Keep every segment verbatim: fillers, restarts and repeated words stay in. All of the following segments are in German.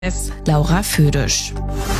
ist Laura Födisch.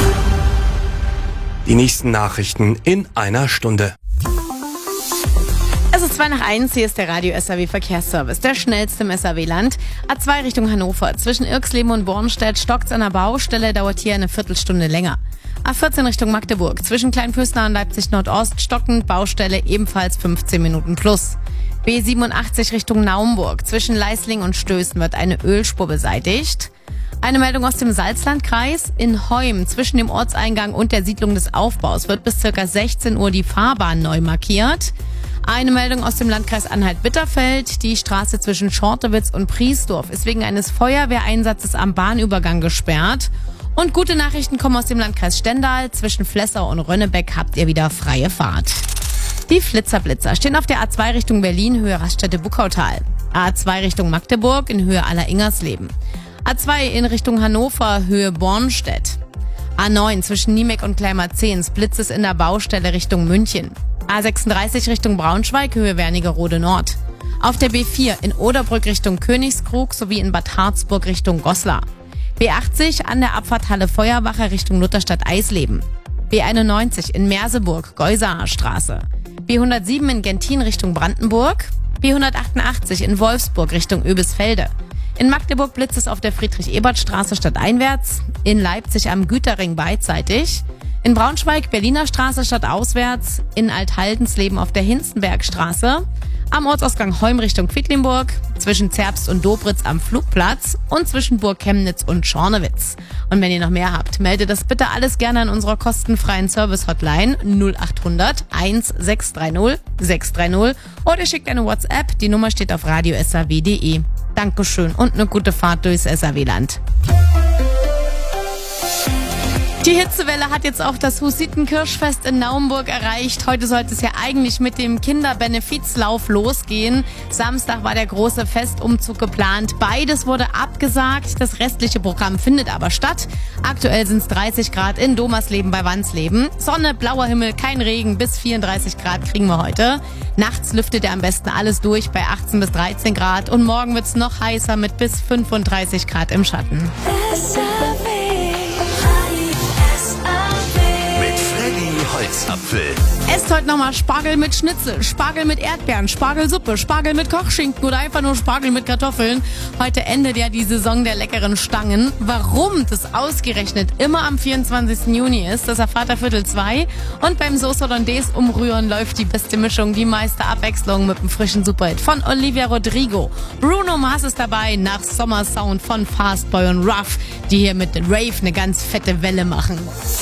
Die nächsten Nachrichten in einer Stunde. Es ist zwei nach eins, hier ist der Radio S R W Verkehrsservice, der schnellste im S R W-Land. A zwei Richtung Hannover, zwischen Irxleben und Bornstedt stockt's an der Baustelle, dauert hier eine Viertelstunde länger. A vierzehn Richtung Magdeburg, zwischen Kleinfürstenau und Leipzig Nordost stockend, Baustelle ebenfalls fünfzehn Minuten plus. B siebenundachtzig Richtung Naumburg, zwischen Leisling und Stößen wird eine Ölspur beseitigt. Eine Meldung aus dem Salzlandkreis. In Heum, zwischen dem Ortseingang und der Siedlung des Aufbaus, wird bis ca. sechzehn Uhr die Fahrbahn neu markiert. Eine Meldung aus dem Landkreis Anhalt-Bitterfeld. Die Straße zwischen Schortewitz und Priesdorf ist wegen eines Feuerwehreinsatzes am Bahnübergang gesperrt. Und gute Nachrichten kommen aus dem Landkreis Stendal. Zwischen Flessau und Rönnebeck habt ihr wieder freie Fahrt. Die Flitzerblitzer stehen auf der A zwei Richtung Berlin, Höhe Raststätte-Buckautal. A zwei Richtung Magdeburg in Höhe Aller-Ingersleben. A zwei in Richtung Hannover, Höhe Bornstedt. A neun zwischen Niemek und Kleinmarzehns, Blitz ist in der Baustelle Richtung München. A sechsunddreißig Richtung Braunschweig, Höhe Wernigerode Nord. Auf der B vier in Oderbrück Richtung Königskrug sowie in Bad Harzburg Richtung Goslar. B achtzig an der Abfahrt Halle Feuerwache Richtung Lutherstadt Eisleben. B einundneunzig in Merseburg, Geusaer Straße. B hundertsieben in Gentin Richtung Brandenburg. B hundertachtundachtzig in Wolfsburg Richtung Oebisfelde. In Magdeburg blitzt es auf der Friedrich-Ebert-Straße stadteinwärts, in Leipzig am Güterring beidseitig, in Braunschweig Berliner Straße stadtauswärts, in Althaldensleben auf der Hinzenbergstraße, am Ortsausgang Heum Richtung Quedlinburg, zwischen Zerbst und Dobritz am Flugplatz und zwischen Burg Chemnitz und Schornewitz. Und wenn ihr noch mehr habt, meldet das bitte alles gerne an unserer kostenfreien Service-Hotline null acht hundert sechs drei null sechs drei null oder schickt eine WhatsApp, die Nummer steht auf radio s r w punkt d e. Dankeschön und eine gute Fahrt durchs S R W-Land. Die Hitzewelle hat jetzt auch das Hussitenkirschfest in Naumburg erreicht. Heute sollte es ja eigentlich mit dem Kinderbenefizlauf losgehen. Samstag war der große Festumzug geplant. Beides wurde abgesagt. Das restliche Programm findet aber statt. Aktuell sind es dreißig Grad in Domersleben bei Wansleben. Sonne, blauer Himmel, kein Regen. Bis vierunddreißig Grad kriegen wir heute. Nachts lüftet er am besten alles durch bei achtzehn bis dreizehn Grad. Und morgen wird es noch heißer mit bis fünfunddreißig Grad im Schatten. Holzapfel. Esst heute nochmal Spargel mit Schnitzel, Spargel mit Erdbeeren, Spargelsuppe, Spargel mit Kochschinken oder einfach nur Spargel mit Kartoffeln. Heute endet ja die Saison der leckeren Stangen. Warum das ausgerechnet immer am vierundzwanzigsten Juni ist, das erfahrt ihr Viertel zwei. Und beim Sauce Hollandaise umrühren läuft die beste Mischung, die meiste Abwechslung mit einem frischen Superhit von Olivia Rodrigo. Bruno Mars ist dabei nach Sommersound von Fastboy und Ruff, die hier mit Rave eine ganz fette Welle machen.